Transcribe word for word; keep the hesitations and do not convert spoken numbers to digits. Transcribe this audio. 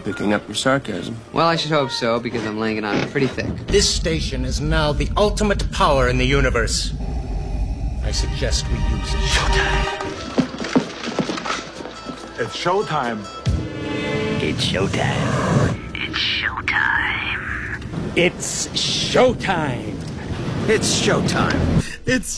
picking up your sarcasm. Well, I should hope so, because I'm laying it on pretty thick. This station is now the ultimate power in the universe. I suggest we use it. Showtime. It's showtime. It's showtime. It's showtime. It's showtime. It's showtime. It's